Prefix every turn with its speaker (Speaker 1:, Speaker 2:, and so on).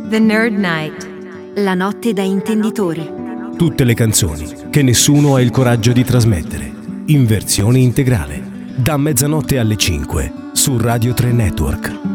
Speaker 1: The Nerd Night.
Speaker 2: La notte da intenditori.
Speaker 3: Tutte le canzoni che nessuno ha il coraggio di trasmettere, in versione integrale, da mezzanotte alle 5 su Radio 3 Network.